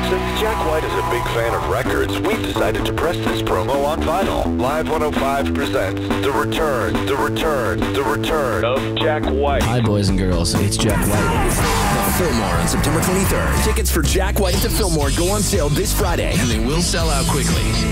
Since Jack White is a big fan of records, we've decided to press this promo on vinyl. Live 105 presents The Return of Jack White. Hi, boys and girls. It's Jack White. The Fillmore on September 23rd. Tickets for Jack White at the Fillmore go on sale this Friday, and they will sell out quickly.